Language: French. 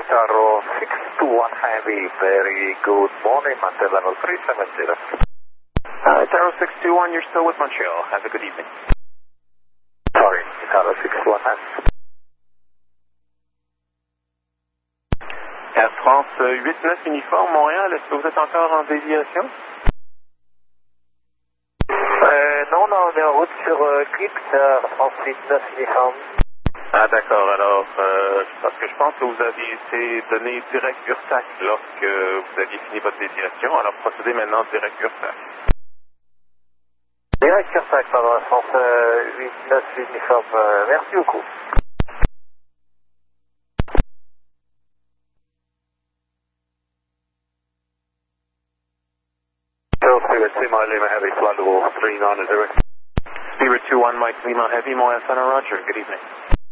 Taro 621 Heavy, very good morning, Montreal level 370. Taro 621, you're still with Montreal. Have a good evening. Sorry, Taro 621 Heavy. Air France 89 uniforme, Montréal, est-ce que vous êtes encore en déviation? Non, on est en route sur Clips, Air France 89 uniforme. Ah d'accord, alors, parce que je pense que vous aviez été donné direct URSAC lorsque vous aviez fini votre déviation, alors procédez maintenant direct URSAC. Direct URSAC, pardon, France 89 uniforme, merci beaucoup. Lima Lima Heavy, flight level 390. Speedbird 21, Mike Lima Heavy, Montreal Center, Roger, good evening.